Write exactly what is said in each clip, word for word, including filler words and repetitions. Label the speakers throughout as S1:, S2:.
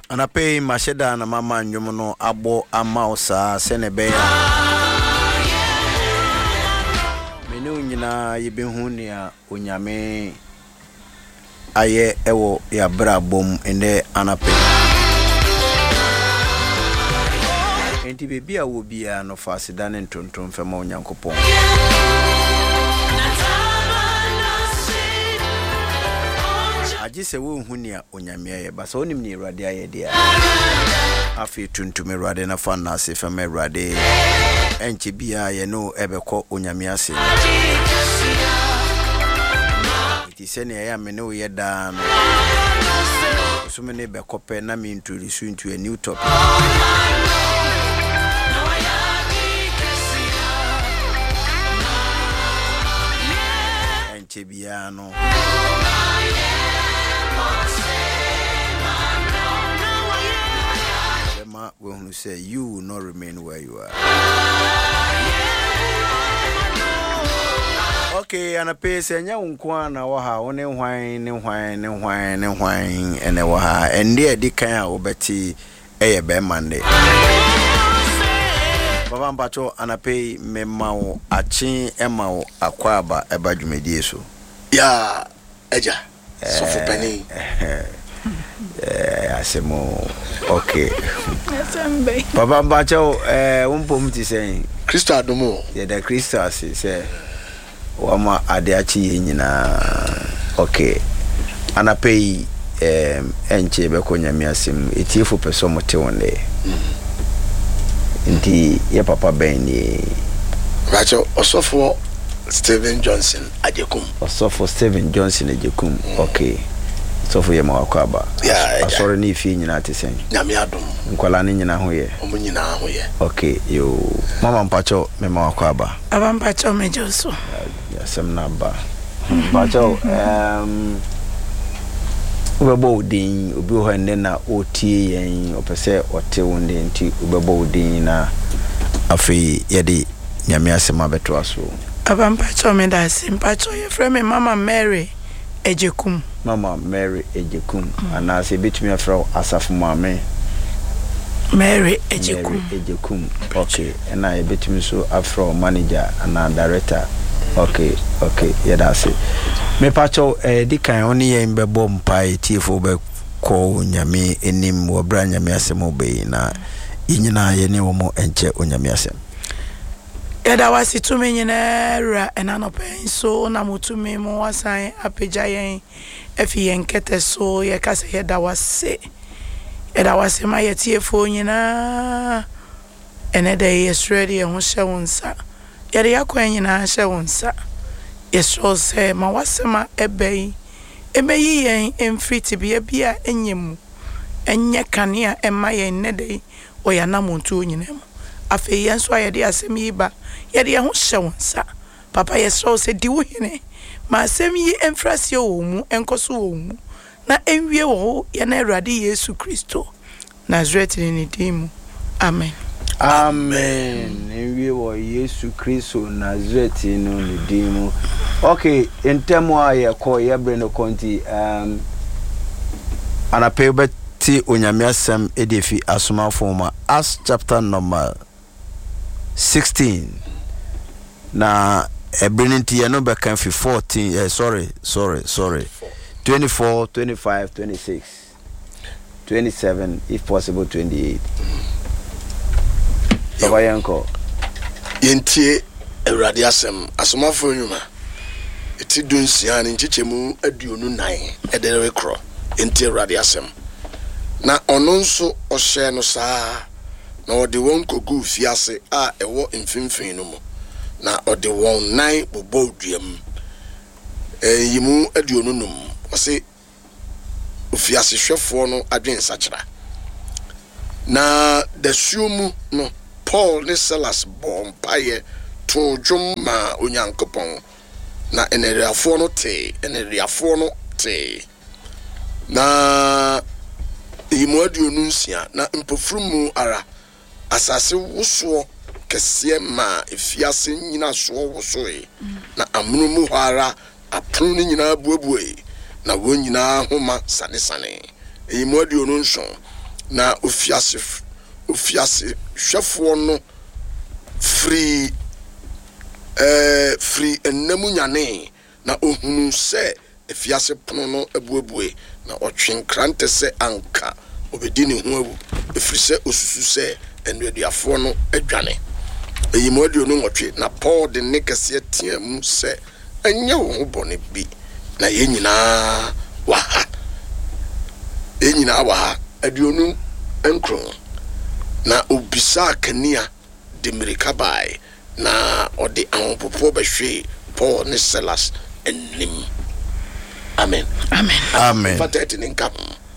S1: Anape masheda na mama nyomo no abo ama osa senebe menu nyina yebehu ne a onyame aye ewo ya bra bom ende anape enti bebi a wo bia no fasida ne ntonton fema onyankopon Ajise wo hu ne onyame aye ba so onim ne Awurade aye dia afi tuntum Awurade na fa na ase fema Awurade enche bia ye no ebekọ onyame ase iti se ne ya me no ye da no so me ne bekope na me introduce into a new topic enche bia no when you say you will not remain where you are. Okay, and a pace and young kwana waha one wine and wine and wine and wine and a waha and dear Dicka obeti a bear Monday. Baba Bacho and a pay me mao a chin emao a quaba a badumedieso.
S2: Ya, Eja, so for penny.
S1: Eh, asemo okay. Baba Bacho eh umpom ti say
S2: Kristo adomo.
S1: Yeah, the Kristo asi say wama ade achi nyina. Okay. Anapei em enche be ko nyame asem etiefo peso mote wonde. Nti ye papa ben ni.
S2: Bacho osofo Stephen Johnson Ajekum.
S1: Osofo Stephen Johnson Ajekum. Okay. So for yema wakwaba
S2: yeah
S1: asore ni fi nyina tesen
S2: nyame adom
S1: nkwala ni nyina ho ye
S2: omo nyina ho ye
S1: okay yo mama mpacho mema wakwaba
S3: aba mpacho mejoso
S1: ya sem na ba mpacho um ubebo udin obi ho ende na otie yen opese ote wonde nti ubebo udin na afi yede nyame asema beto aso
S3: aba mpacho me da sim mpacho ye frame mama Mary Ejekum
S1: Mama Mary Ejekum mm. and se betumi afro Asaf Mame
S3: Mary Ejekum
S1: Mary Ejekum okay and I betumi so afro manager and director okay okay yeah that's it me pacho eh di kan oni ye mbebo mpai tiefo be ko nyame enim wo bra nyame asem obei na yinyina ye ne wo mo enche onyame asem
S3: Yada wasi tumi nyina ra enanope so na mutumi mo wasan apeja yen efi yen kete so ye kase yada wasi yada wasi ma yetiefo nyina enede yesredi ho hye wonsa yada yakwan nyina hye wonsa yesro se ma wasema ebei emeyi yen emfiti bia bia enyemu enye kanea ema yen nede oyana muntu nyina mu afi yen so ayede asem yiba yede ye ho hye wonsa papa yesro se di wo hene ma asem yi emfrase wo mu enkoso wo mu na enwie wo ye na Awurade Yesu Kristo Nazareth ni dimu amen
S1: amen enwie wo Yesu Kristo Nazareth no ni dimu okay entemo aye ko ye bre no konti um anape beti onyame asem edefi asoma forma Acts chapter number sixteen na ebrinti ye no be kan fi fourteen eh, sorry sorry sorry twenty-four twenty-five twenty-six twenty-seven if possible twenty-eight Baba yanko
S2: yentie Awurade asem asomafo nyuma eti dunsia ne nchichemu aduonu nine edere kro yentie Awurade asem na ono nso ohye no saa na ode won kogu fiase a ewo mfimfin no mu na ode won nine bobo duam eh yimu aduonu num ose fiase hwefo no adwen sachira na dasumu no Paul ne Silas bompaye to dwom ma onyankopon na eneriafo no te eneriafo no te na yimu aduonu nsia na mpofrumu ara asase wuso kese ma efiase nyina so wusoe na amunumu hara apru ni nyina buebue na won nyina homa sane sane eyimu aduonu nson na ofiase ofiase hwefo no free eh free ennamu nyane na ohunu se efiase pono no abuabue na otwen krante se anka obedi ne ho awu efiri se osusu se enuaduafo no adwane eyimodio no nwotwe na Paul de ne kase tiam se enye wo ho bone bi na yenyina wa ha yenyina wa ha aduonu enkron na obisa kania de mirika bai na odi anpopo behwe Paul ne Silas enim. Amen.
S3: Amen.
S1: Amen.
S2: Fatati ninkam.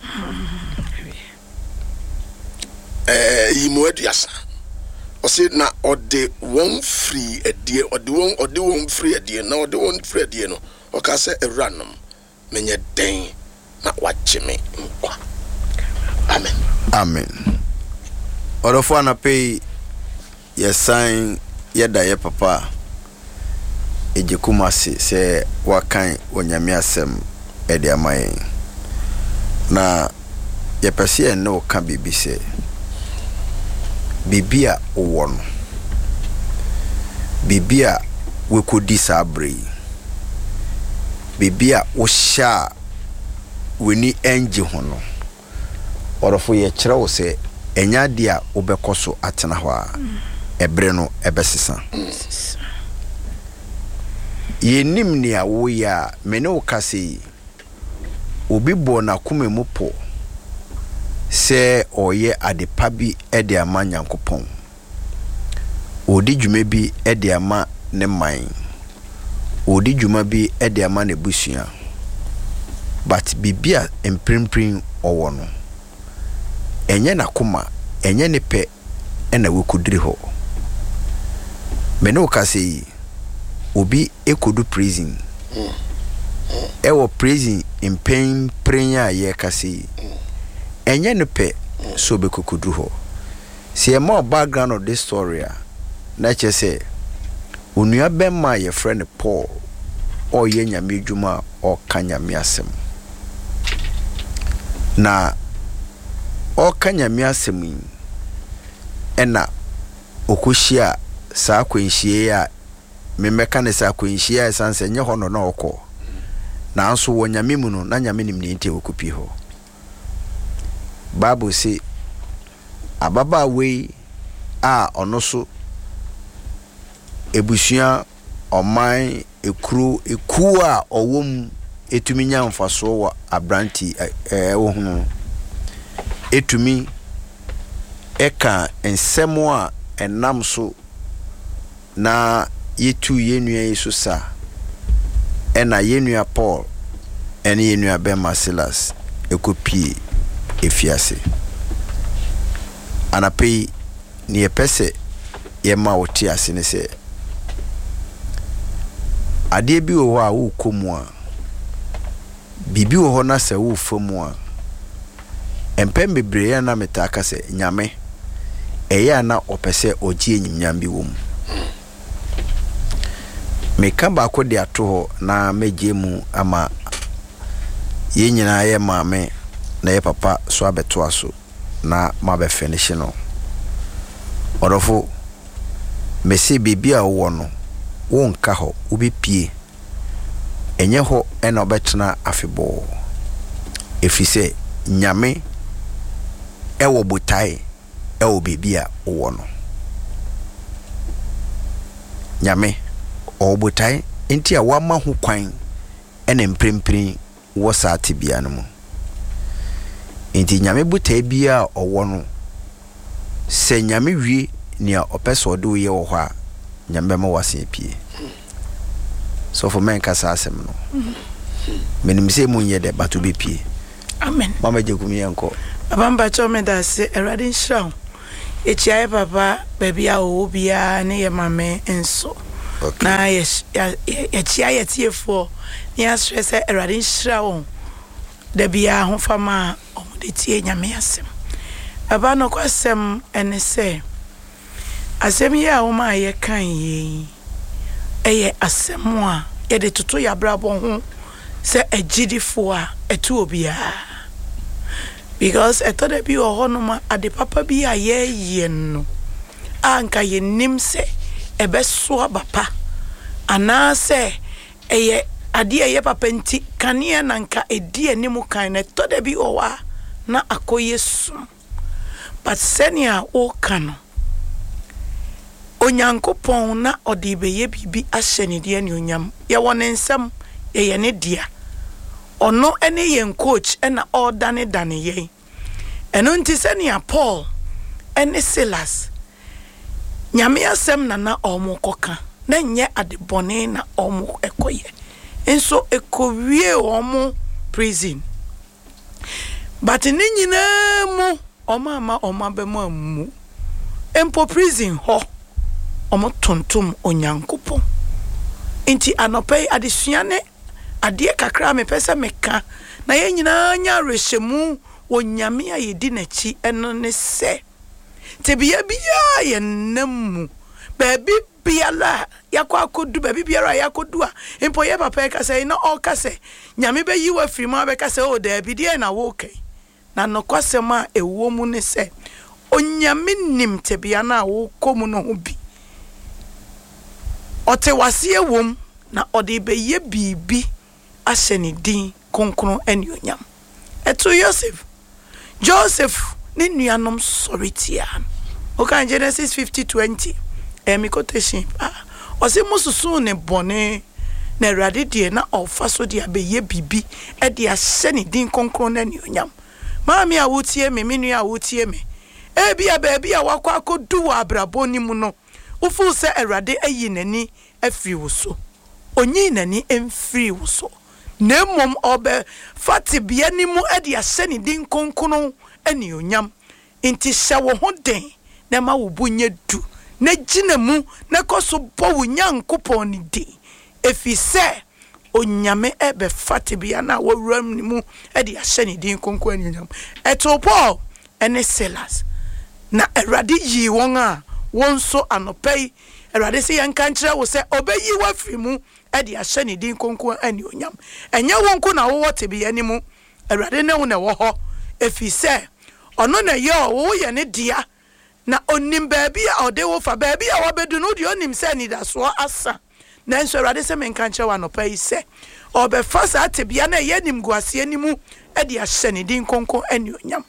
S2: Eh yimoaduasa. Ose na odi won free adie odi won odi won free adie na odi won free adie no oka se ewranom menye den na wacheme nkwa. Amen.
S1: Amen. Orofo anape ye sign yeda ye papa ejekumase se wakan onyame asem ede amaye na ye pese en no ka bibi se bibia owo no bibia we kodi sabre bibia wo sha weni enje ho no orofo ye kire wo se enya dia obekoso atena ho a ebre no ebesesa yenim ni awo ya mene okase obi bo na kumemu po se oye adepa bi ede ama Nyankopon odi dwuma bi ede ama ne man odi dwuma bi ede ama ne busua but bibia emprimprin owo no enye na kuma enye ne pe ena wekudiri ho mene okase obi ekodu prison mm. ewo prison in pain prenya ye kase enye ne pe mm. so be kokudu ho see a more background of this story na che say onua bemma ye friend Paul o ye nyame dwuma o kanyame asem na o kanyame asem ena okohia saa kwenhie ya me mekanisa kwenhia ya sanse nye hono na okọ na anso wo nyame mu no na nyame nim ne ntie okopi ho Bible say ababa we a ono so ebusua oman ekru eku a owom etumi nya mfaso wa abranti eh wo hunu etumi eka ensemo a enam so na yetu yenua yesu sa ena yenua Paul ene yenua Bema Silas ekopie efiase anape ni epese yema woti ase ne se ade bi wo a wo komu a bibi wo ho na se wo famu a empem bebre ya na metaka se nyame eya na opese ogie enyimnyam bi wo mu meka ba ko de ato ho na meje mu ama ye nyina ye maame na ye papa so abeto aso na ma be finish no orofo mesi bibia wo no wo nka ho ubepie enye ho ena obetena afebo efise nyame ewo botai ewo bibia wo no nyame obotai enti a wama ho kwan ene mprempren wo saate bia no mu enti nyame botai bia owo no se nyame wie nia opeso do ye wo ho a nyame ma wase pie so for men kasa asem no menim se mu nye de batu be pie
S3: amen
S1: mama jekumi enko
S3: abamba chome da se erade nshraw echiaye papa baby a wo bia ne ye mame enso okay. Na yes echiaye tiefo ne asre se erade nshraw da bia ho fama omude tie nyame asem aba no kwasem ene se asem ya wo ma ye kan yi eye asem a ye de toto ya brabo ho se agidifo a etu obia because eto de bi o hono ma ade papa bi aye ye no anka ye nim se ebe so abapa ana se eye ade eye papa nti kane na nka edi anim kan na eto de bi o wa na akoye sum but senia o kano onyankopon na odi beye bibi ahyene de ani onyam ye won nsam ye ye ne dia ono ene yen coach ena ordane dane ye eno nti senia Paul ene Silas nyame asem na na omo koka na nye adebone na omo ekoye enso ekowie omo prison but ni nyina mu omo ama omo abemu mu empo prison ho omo tontom onyankopon enti anopai adesuane adie kakra me pesa meka na ye nyina nya rehemu onyame ayedi nachi eno ne se tebia bia ye namu baby biala yakwa kodu baby biara yakodu a empo ye papa ka se na o ka se nyame be yiwa firima be ka se o da bi die na wo kai na no kwasema ewo mu ne se onyame nim tebia na wo komu no ho bi ote wase ewom na ode be ye bibi ahyene din konkron ani onyam eto Joseph Joseph ni nuanom soritia o kan Genesis fifty twenty emi quotation ah o se mususu ne bone na Awurade die na ofa so dia be ye bibi e dia ahyene din konkron ani onyam maami a wotie me menu a wotie me e bia ba bia wakwa akodu wa abraboni mu no ufu se Awurade ayi nani afiri wo so onyi nani emfiri wo so nemom obe fati bia ni mu ade ahyene din konkono ani onyam inti hye wo ho den na ma wo bunye du na gina mu na koso bo wo nyankopon ni din efi se onyame ebe fati bia na wo ram ni mu ade ahyene din konkono ani onyam eto Paul ene Silas na Awurade yi won a won so anopai Awurade se yanka nkyere wo se obeyi wa firi mu ade ahyene din konko ani onyam enye wonko na wo wote bi animu Awurade ne wo na wo ho efi se ono na ye wo ye ne dia na onim baabi a ode wo fa baabi a wo bedu no de onim se ni da so asa na nso Awurade se menka nkyere wa no pa yi se obe fa sa te bia na ye nim guase animu ade ahyene din konko ani onyam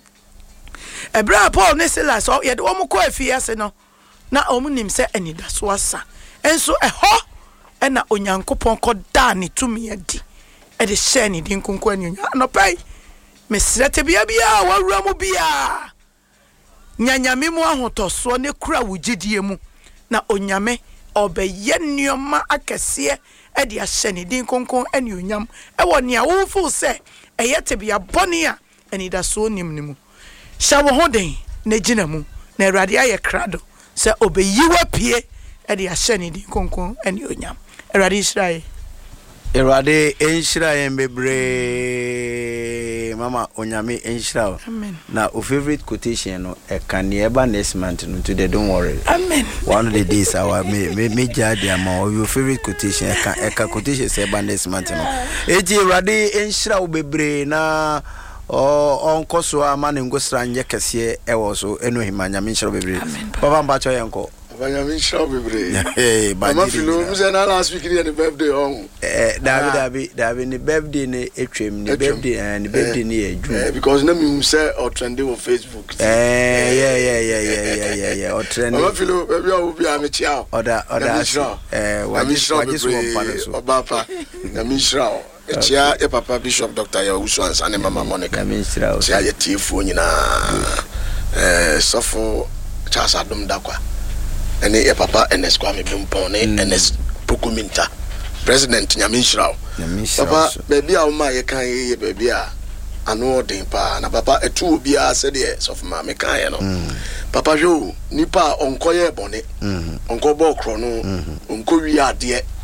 S3: Ebra Paul ne Silas o ye de wo mo ko afi ase no na omunim se ani da so asa enso eho ena onyankopon koda ne tumi adi e de hye ne din konko ani onya no pai mesrete bia bia wawura mu bia nyanyame mu ahotoso ne kura wugidie mu na onyame obeye nneoma akese e de hye ne din konko ani onyam e woni a wo fu se eyete bia bone a ani da so nim nimu sha wo hoden na gina mu na Awurade aye krado se obeyiwa pie e de ahyene din konko ani onyam Awurade Israel
S1: Awurade enhyira yen bebre mama onyame enhyira
S3: amen
S1: na o favorite quotation no e kan eba next month no today don't worry
S3: amen
S1: one of the days our me me me jade am your favorite quotation e kan e kan quotation se eba next month no eji Awurade enhyira wo bebre na o onko so amane ngosra nye kese e wo so eno himanya me nhyira bebre papa mba cho yenko
S2: Benjamin Shaw bebre.
S1: Eh,
S2: Mama Philo, we say na last week the birthday on.
S1: Eh, David David David ni birthday ni etwem ni birthday and birthday ni eju.
S2: Eh, because na me say or trending on Facebook.
S1: Eh, yeah yeah yeah yeah yeah yeah yeah or trending.
S2: Mama Philo, baby I will be am chia.
S1: Oda oda eh, wajis wajis one pan so.
S2: Obapa, na me Shaw. Chia e papa Bishop Doctor Yawusu ansa ne Mama Monica.
S1: Na me Shaw.
S2: Chia ye tiefo nyina. Eh, sofo Charles Adom Dakwa. Ene ye papa Enes Kwame Bimpon ne Enes Pokuminta President Nyamin Shrao papa baby a uma ye kan ye baby a ano den pa na papa etu obi a se de sof ma me kan ye no papa jo nipa onko ye bone onko bo kro no onko wi ade